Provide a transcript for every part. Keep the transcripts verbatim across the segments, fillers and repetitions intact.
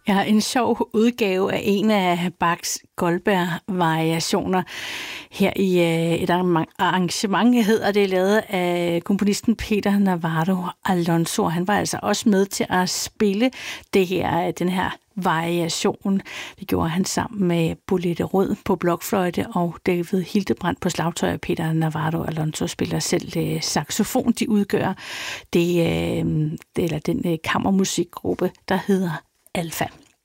Ja, en sjov udgave af en af Bachs Goldberg-variationer her i et arrangement, hedder det, lavet af komponisten Peter Navarro Alonso. Han var altså også med til at spille det her, den her variation. Det gjorde han sammen med Bolette Rød på blokfløjte og David Hildebrandt på slagtøj. Peter Navarro Alonso spiller selv saxofon. De udgør det, eller den kammermusikgruppe, der hedder Alfa.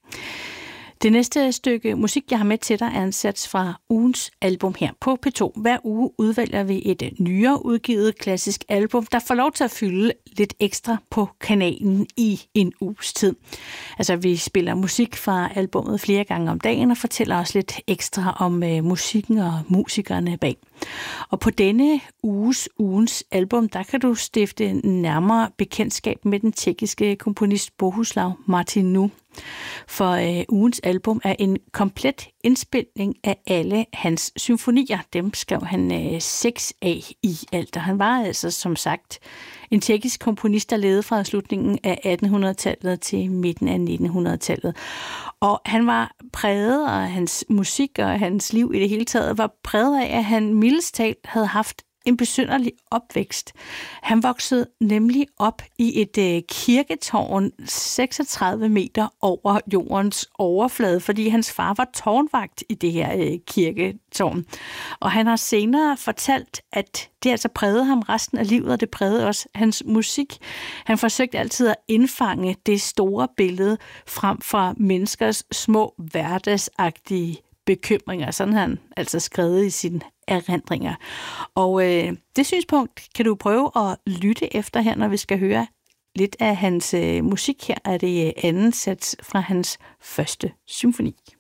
Det næste stykke musik, jeg har med til dig, er en sats fra ugens album her på P to. Hver uge udvælger vi et nyere udgivet klassisk album, der får lov til at fylde lidt ekstra på kanalen i en uges tid. Altså, vi spiller musik fra albummet flere gange om dagen og fortæller os lidt ekstra om uh, musikken og musikerne bag. Og på denne uges ugens album, der kan du stifte nærmere bekendtskab med den tjekkiske komponist Bohuslav Martinu. For øh, ugens album er en komplet indspilning af alle hans symfonier. Dem skrev han øh, seks af i alt. Og han var altså, som sagt, en tjekkisk komponist, der levede fra slutningen af attenhundredetallet til midten af nittenhundredetallet. Og han var præget, og hans musik og hans liv i det hele taget var præget af, at han mildest talt havde haft en besynderlig opvækst. Han voksede nemlig op i et øh, kirketårn seksogtredive meter over jordens overflade, fordi hans far var tårnvagt i det her øh, kirketårn. Og han har senere fortalt, at det altså prægede ham resten af livet, og det prægede også hans musik. Han forsøgte altid at indfange det store billede frem for menneskers små hverdagsagtige bekymringer. Sådan har han altså skrevet i sine erindringer. Og øh, det synspunkt kan du prøve at lytte efter her, når vi skal høre lidt af hans øh, musik. Her er det anden sats fra hans første symfoni.